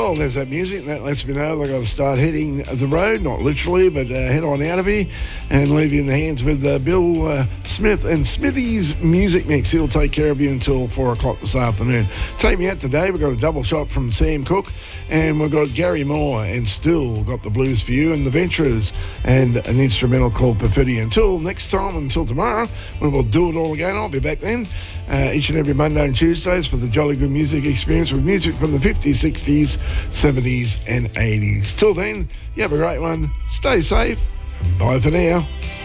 Well, there's that music. That lets me know they've got to start heading the road, not literally, but head on out of here and leave you in the hands with Bill Smith and Smithy's Music Mix. He'll take care of you until 4 o'clock this afternoon. Take me out today. We've got a double shot from Sam Cooke, and we've got Gary Moore and Still got the blues for you, and the Venturers and an instrumental called Perfidy. Until next time, until tomorrow, when we'll do it all again. I'll be back then each and every Monday and Tuesdays for the Jolly Good Music Experience with music from the 50s, 60s, 70s and 80s. Till then, you have a great one. Stay safe. Bye for now.